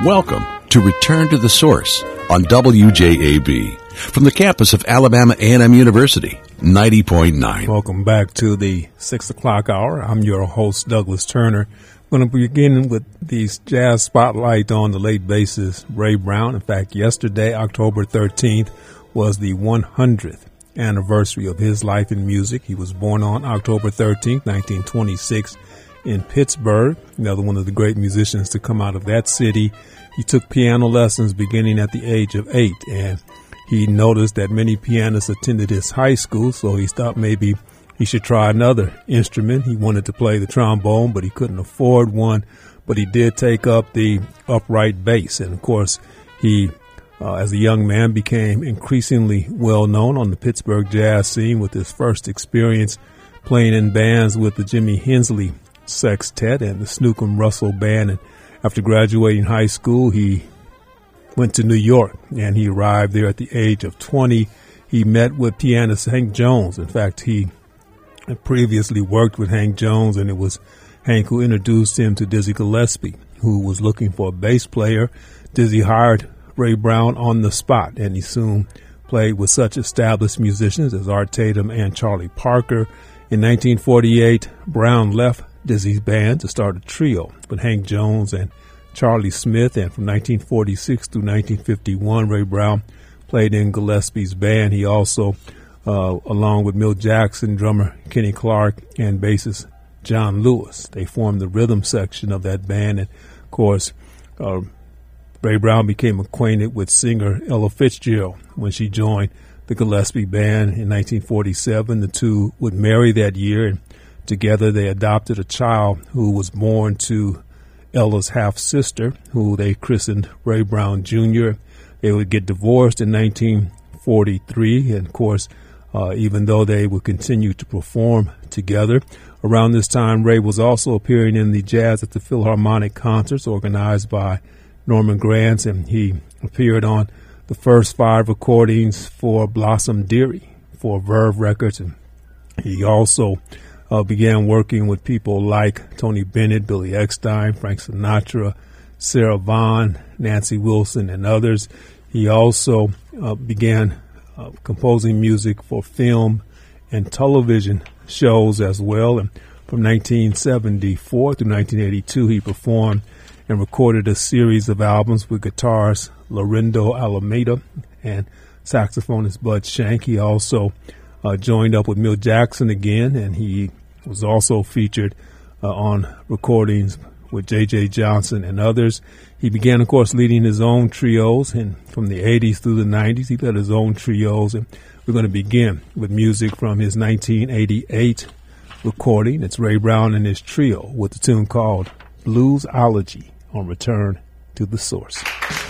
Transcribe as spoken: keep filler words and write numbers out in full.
Welcome to Return to the Source on W J A B from the campus of Alabama A and M University, ninety point nine. Welcome back to the six o'clock hour. I'm your host, Douglas Turner. I'm going to begin with these jazz spotlight on the late bassist Ray Brown. In fact, yesterday, October thirteenth, was the one hundredth anniversary of his life in music. He was born on October thirteenth, nineteen twenty-six, in Pittsburgh, another one of the great musicians to come out of that city. He took piano lessons beginning at the age of eight, and he noticed that many pianists attended his high school, so he thought maybe he should try another instrument. He wanted to play the trombone, but he couldn't afford one, but he did take up the upright bass. And, of course, he, uh, as a young man, became increasingly well-known on the Pittsburgh jazz scene with his first experience playing in bands with the Jimmy Hensley Sextet and the Snookum Russell Band. And after graduating high school, he went to New York, and he arrived there at the age of twenty. He met with pianist Hank Jones. In fact, he had previously worked with Hank Jones, and it was Hank who introduced him to Dizzy Gillespie, who was looking for a bass player. Dizzy hired Ray Brown on the spot, and he soon played with such established musicians as Art Tatum and Charlie Parker. In nineteen forty-eight, Brown left Dizzy's band to start a trio with Hank Jones and Charlie Smith, and from nineteen forty-six through nineteen fifty-one, Ray Brown played in Gillespie's band. He also, uh, along with Milt Jackson, drummer Kenny Clark, and bassist John Lewis, they formed the rhythm section of that band. And, of course, uh, Ray Brown became acquainted with singer Ella Fitzgerald when she joined the Gillespie band in nineteen forty-seven. The two would marry that year, and together they adopted a child who was born to Ella's half-sister, who they christened Ray Brown Junior They would get divorced in nineteen forty-three, and, of course, uh, even though they would continue to perform together. Around this time, Ray was also appearing in the Jazz at the Philharmonic concerts organized by Norman Granz, and he appeared on the first five recordings for Blossom Dearie for Verve Records. And he also uh, began working with people like Tony Bennett, Billy Eckstine, Frank Sinatra, Sarah Vaughan, Nancy Wilson, and others. He also uh, began uh, composing music for film and television shows as well. And from nineteen seventy-four through nineteen eighty-two, he performed and recorded a series of albums with guitarist Lorindo Alameda and saxophonist Bud Shank. He also uh, joined up with Milt Jackson again, and he was also featured uh, on recordings with J J Johnson and others. He began, of course, leading his own trios, and from the eighties through the nineties, he led his own trios. And we're going to begin with music from his nineteen eighty-eight recording. It's Ray Brown and his trio with the tune called Bluesology on Return to the Source.